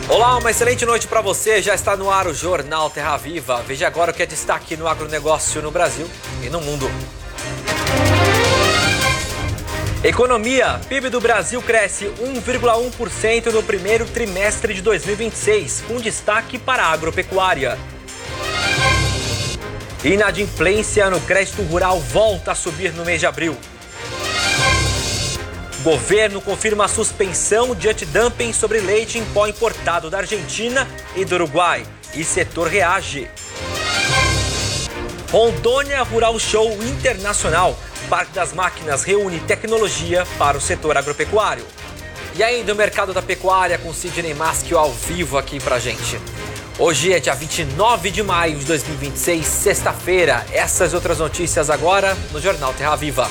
Olá, uma excelente noite para você. Já está no ar o Jornal Terra Viva. Veja agora o que é destaque no agronegócio no Brasil e no mundo. Economia. PIB do Brasil cresce 1,1% no primeiro trimestre de 2026, com destaque para a agropecuária. Inadimplência no crédito rural volta a subir no mês de abril. Governo confirma a suspensão de antidumping sobre leite em pó importado da Argentina e do Uruguai. E setor reage. Rondônia Rural Show Internacional. Parque das Máquinas reúne tecnologia para o setor agropecuário. E ainda o mercado da pecuária com Sidney Maschio ao vivo aqui pra gente. Hoje é dia 29 de maio de 2026, sexta-feira. Essas e outras notícias agora no Jornal Terra Viva.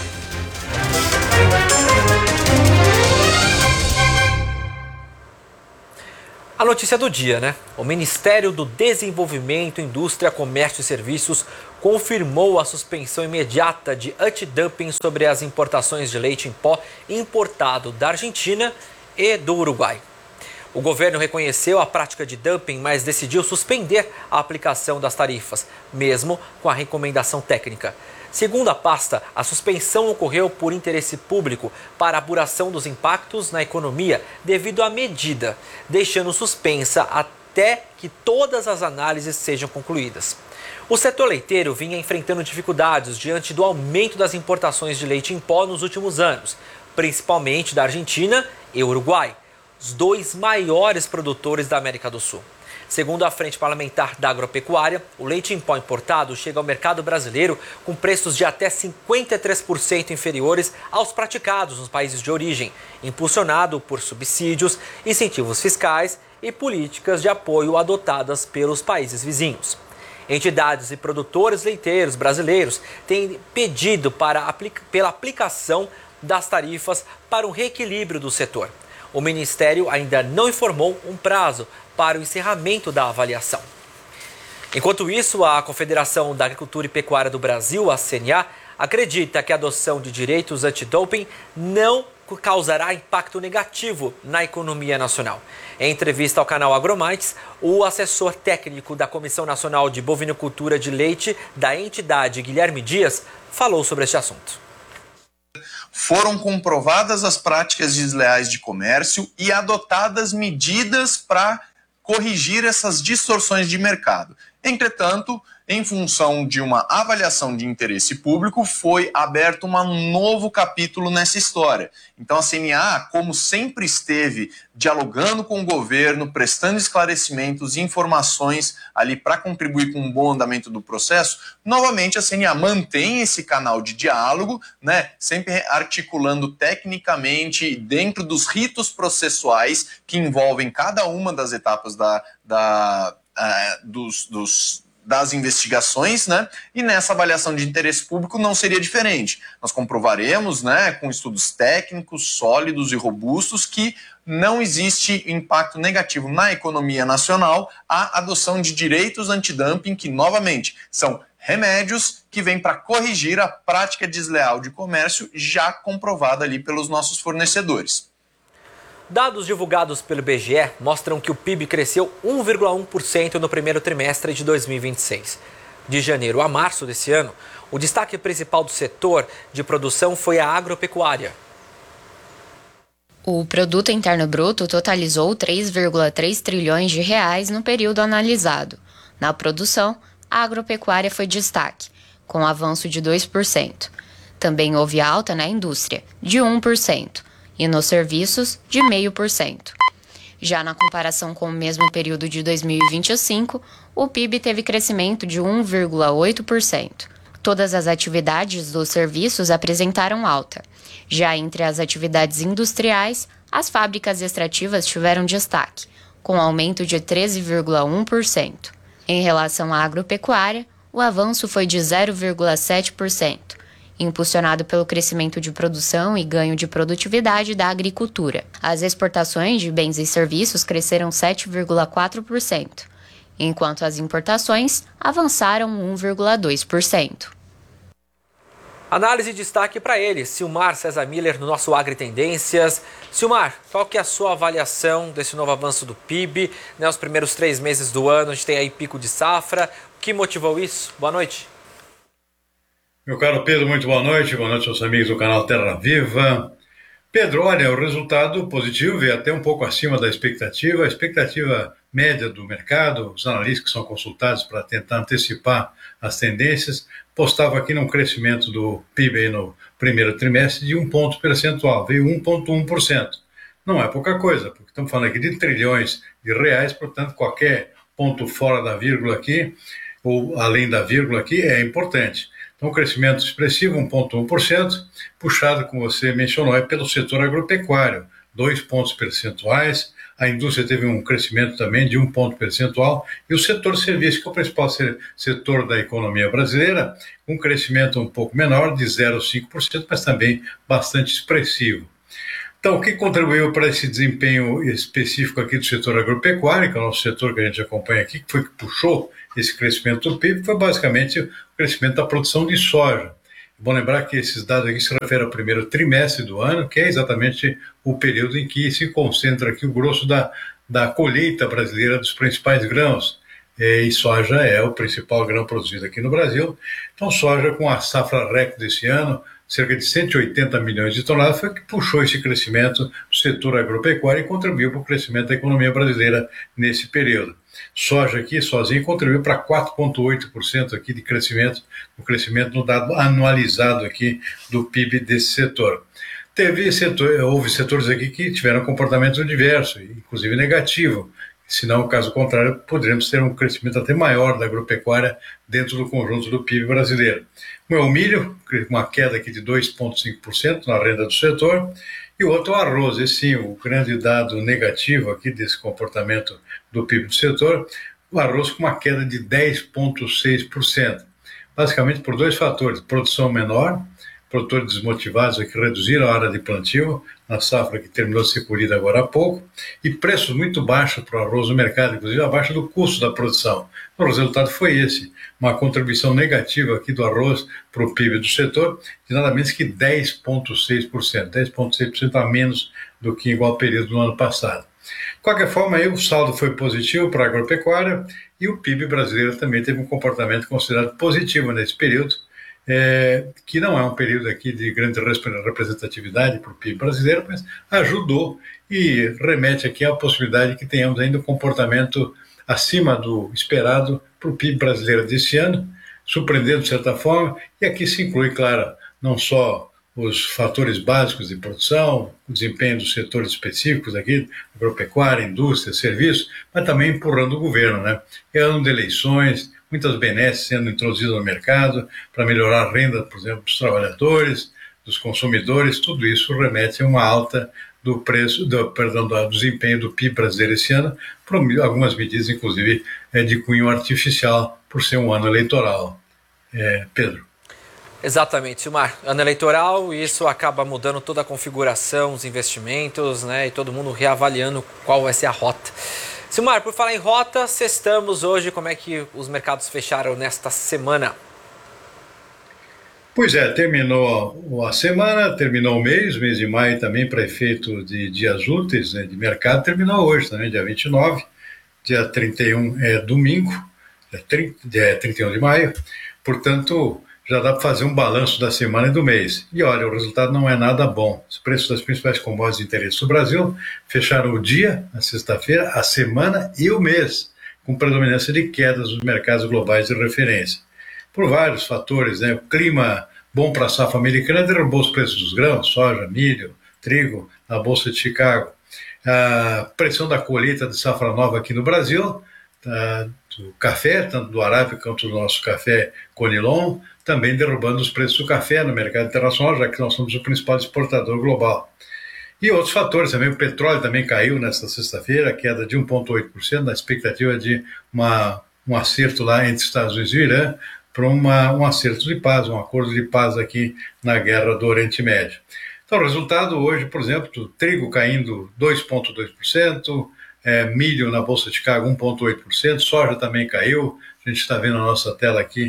A notícia do dia, né? O Ministério do Desenvolvimento, Indústria, Comércio e Serviços confirmou a suspensão imediata de antidumping sobre as importações de leite em pó importado da Argentina e do Uruguai. O governo reconheceu a prática de dumping, mas decidiu suspender a aplicação das tarifas, mesmo com a recomendação técnica. Segundo a pasta, a suspensão ocorreu por interesse público para apuração dos impactos na economia devido à medida, deixando suspensa até que todas as análises sejam concluídas. O setor leiteiro vinha enfrentando dificuldades diante do aumento das importações de leite em pó nos últimos anos, principalmente da Argentina e Uruguai, os dois maiores produtores da América do Sul. Segundo a Frente Parlamentar da Agropecuária, o leite em pó importado chega ao mercado brasileiro com preços de até 53% inferiores aos praticados nos países de origem, impulsionado por subsídios, incentivos fiscais e políticas de apoio adotadas pelos países vizinhos. Entidades e produtores leiteiros brasileiros têm pedido pela aplicação das tarifas para um reequilíbrio do setor. O Ministério ainda não informou um prazo para o encerramento da avaliação. Enquanto isso, a Confederação da Agricultura e Pecuária do Brasil, a CNA, acredita que a adoção de direitos antidoping não causará impacto negativo na economia nacional. Em entrevista ao canal AgroMinds, o assessor técnico da Comissão Nacional de Bovinocultura de Leite da entidade, Guilherme Dias, falou sobre este assunto. Foram comprovadas as práticas desleais de comércio e adotadas medidas para corrigir essas distorções de mercado. Entretanto, em função de uma avaliação de interesse público, foi aberto um novo capítulo nessa história. Então a CNA, como sempre esteve dialogando com o governo, prestando esclarecimentos e informações ali para contribuir com um bom andamento do processo, novamente a CNA mantém esse canal de diálogo, né, sempre articulando tecnicamente dentro dos ritos processuais que envolvem cada uma das etapas das investigações, né? E nessa avaliação de interesse público não seria diferente. Nós comprovaremos, né, com estudos técnicos sólidos e robustos, que não existe impacto negativo na economia nacional a adoção de direitos antidumping, que, novamente, são remédios que vêm para corrigir a prática desleal de comércio já comprovada ali pelos nossos fornecedores. Dados divulgados pelo IBGE mostram que o PIB cresceu 1,1% no primeiro trimestre de 2026. De janeiro a março desse ano, o destaque principal do setor de produção foi a agropecuária. O Produto Interno Bruto totalizou 3,3 trilhões de reais no período analisado. Na produção, a agropecuária foi destaque, com avanço de 2%. Também houve alta na indústria, de 1%. E nos serviços, de 0,5%. Já na comparação com o mesmo período de 2025, o PIB teve crescimento de 1,8%. Todas as atividades dos serviços apresentaram alta. Já entre as atividades industriais, as fábricas extrativas tiveram destaque, com aumento de 13,1%. Em relação à agropecuária, o avanço foi de 0,7%. Impulsionado pelo crescimento de produção e ganho de produtividade da agricultura. As exportações de bens e serviços cresceram 7,4%, enquanto as importações avançaram 1,2%. Análise e destaque para ele, Silmar César Miller, no nosso AgriTendências. Silmar, qual que é a sua avaliação desse novo avanço do PIB? Os primeiros 3 meses do ano, a gente tem aí pico de safra. O que motivou isso? Boa noite. Meu caro Pedro, muito boa noite aos amigos do canal Terra Viva. Pedro, olha, o resultado positivo veio até um pouco acima da expectativa. A expectativa média do mercado, os analistas que são consultados para tentar antecipar as tendências, postava aqui num crescimento do PIB aí no primeiro trimestre de 1 ponto percentual, veio 1,1%. Não é pouca coisa, porque estamos falando aqui de trilhões de reais, portanto, qualquer ponto fora da vírgula aqui, ou além da vírgula aqui, é importante. Então, um crescimento expressivo, 1,1%, puxado, como você mencionou, pelo setor agropecuário, 2 pontos percentuais. A indústria teve um crescimento também de 1 ponto percentual. E o setor serviço, que é o principal setor da economia brasileira, um crescimento um pouco menor, de 0,5%, mas também bastante expressivo. Então, o que contribuiu para esse desempenho específico aqui do setor agropecuário, que é o nosso setor que a gente acompanha aqui, que foi que puxou esse crescimento do PIB, foi basicamente o crescimento da produção de soja. É bom lembrar que esses dados aqui se referem ao primeiro trimestre do ano, que é exatamente o período em que se concentra aqui o grosso da colheita brasileira dos principais grãos. E soja é o principal grão produzido aqui no Brasil. Então, soja com a safra recorde desse ano, cerca de 180 milhões de toneladas, foi que puxou esse crescimento do setor agropecuário e contribuiu para o crescimento da economia brasileira nesse período. Soja aqui, sozinho, contribuiu para 4,8% aqui de crescimento, o crescimento no dado anualizado aqui do PIB desse setor. Houve setores aqui que tiveram comportamento diverso, inclusive negativo. Se não, caso contrário, poderíamos ter um crescimento até maior da agropecuária dentro do conjunto do PIB brasileiro. Um é o milho, uma queda aqui de 2,5% na renda do setor, e o outro é o arroz. Esse sim, o grande dado negativo aqui desse comportamento do PIB do setor, o arroz com uma queda de 10,6%. Basicamente por 2 fatores: produção menor, produtores desmotivados que reduziram a área de plantio na safra que terminou de ser colhida agora há pouco, e preços muito baixos para o arroz no mercado, inclusive abaixo do custo da produção. O resultado foi esse, uma contribuição negativa aqui do arroz para o PIB do setor de nada menos que 10,6% a menos do que igual período do ano passado. De qualquer forma, aí, o saldo foi positivo para a agropecuária e o PIB brasileiro também teve um comportamento considerado positivo nesse período, que não é um período aqui de grande representatividade para o PIB brasileiro, mas ajudou e remete aqui à possibilidade de que tenhamos ainda um comportamento acima do esperado para o PIB brasileiro desse ano, surpreendendo de certa forma, e aqui se inclui, claro, não só os fatores básicos de produção, o desempenho dos setores específicos aqui, agropecuária, indústria, serviços, mas também empurrando o governo, né? É ano de eleições, muitas benesses sendo introduzidas no mercado para melhorar a renda, por exemplo, dos trabalhadores, dos consumidores. Tudo isso remete a uma alta do preço, do desempenho do PIB brasileiro esse ano, por algumas medidas, inclusive, de cunho artificial, por ser um ano eleitoral. Pedro. Exatamente, Silmar. Ano eleitoral, isso acaba mudando toda a configuração, os investimentos, né? E todo mundo reavaliando qual vai ser a rota. Silmar, por falar em rota, sextamos hoje. Como é que os mercados fecharam nesta semana? Pois é, terminou a semana, terminou o mês de maio também, para efeito de dias úteis, né, de mercado, terminou hoje também, dia 29, dia 31 é domingo, dia 31 de maio, portanto, já dá para fazer um balanço da semana e do mês. E olha, o resultado não é nada bom. Os preços das principais commodities de interesse do Brasil fecharam o dia, a sexta-feira, a semana e o mês, com predominância de quedas nos mercados globais de referência. Por vários fatores, né? O clima bom para a safra americana derrubou os preços dos grãos, soja, milho, trigo, na Bolsa de Chicago. A pressão da colheita de safra nova aqui no Brasil, do café, tanto do arábica quanto do nosso café Conilon, também derrubando os preços do café no mercado internacional, já que nós somos o principal exportador global. E outros fatores também, o petróleo também caiu nesta sexta-feira, queda de 1,8%, na expectativa de um acerto lá entre Estados Unidos e Irã, para um acerto de paz, um acordo de paz aqui na guerra do Oriente Médio. Então, o resultado hoje, por exemplo, do trigo caindo 2,2%, milho na Bolsa de Chicago 1,8%, soja também caiu, a gente está vendo na nossa tela aqui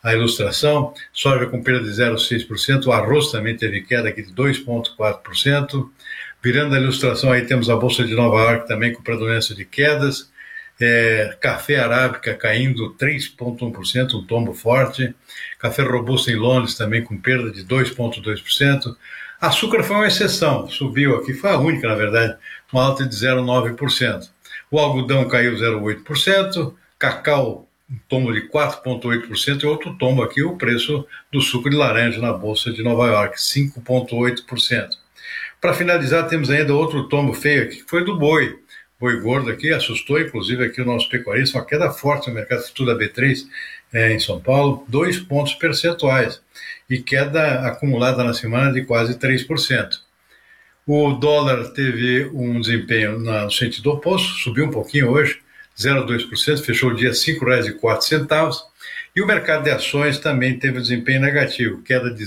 a ilustração, soja com perda de 0,6%, o arroz também teve queda aqui de 2,4%. Virando a ilustração, aí temos a Bolsa de Nova York também com predominância de quedas, café arábica caindo 3,1%, um tombo forte, café robusto em Londres também com perda de 2,2%. Açúcar foi uma exceção, subiu aqui, foi a única na verdade, uma alta de 0,9%. O algodão caiu 0,8%, cacau um tombo de 4,8% e outro tombo aqui, o preço do suco de laranja na Bolsa de Nova York, 5,8%. Para finalizar, temos ainda outro tombo feio aqui, que foi do boi. Boi gordo aqui, assustou inclusive aqui o nosso pecuarista, uma queda forte no mercado futuro da B3 em São Paulo, 2 pontos percentuais e queda acumulada na semana de quase 3%. O dólar teve um desempenho no sentido oposto, subiu um pouquinho hoje, 0,2%, fechou o dia R$ 5,04. E o mercado de ações também teve um desempenho negativo, queda de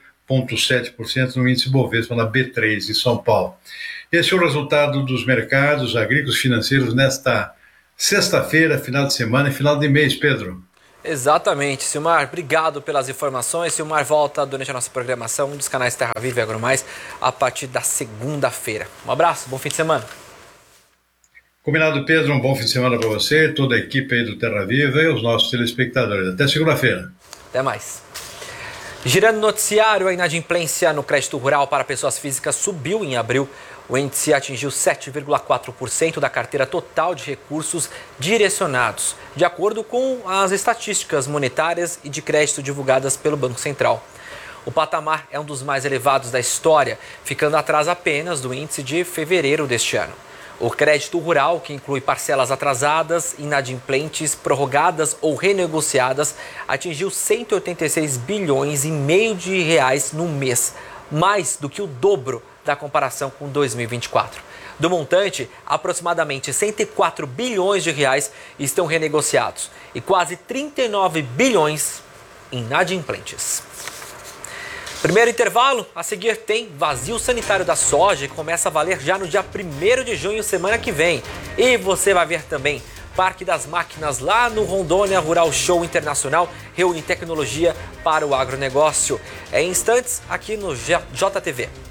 0,7% no índice Bovespa na B3 de São Paulo. Esse é o resultado dos mercados agrícolas financeiros nesta sexta-feira, final de semana e final de mês, Pedro. Exatamente, Silmar, obrigado pelas informações. Silmar volta durante a nossa programação dos canais Terra Viva e AgroMais a partir da segunda-feira. Um abraço, bom fim de semana. Combinado, Pedro, um bom fim de semana para você, toda a equipe aí do Terra Viva e os nossos telespectadores. Até segunda-feira. Até mais. Girando o noticiário, a inadimplência no crédito rural para pessoas físicas subiu em abril. O índice atingiu 7,4% da carteira total de recursos direcionados, de acordo com as estatísticas monetárias e de crédito divulgadas pelo Banco Central. O patamar é um dos mais elevados da história, ficando atrás apenas do índice de fevereiro deste ano. O crédito rural, que inclui parcelas atrasadas, inadimplentes, prorrogadas ou renegociadas, atingiu 186 bilhões e meio de reais no mês, mais do que o dobro da comparação com 2024. Do montante, aproximadamente 104 bilhões de reais estão renegociados e quase 39 bilhões inadimplentes. Primeiro intervalo, a seguir tem vazio sanitário da soja, que começa a valer já no dia 1º de junho, semana que vem. E você vai ver também Parque das Máquinas lá no Rondônia Rural Show Internacional, reúne tecnologia para o agronegócio. Em instantes, aqui no JTV.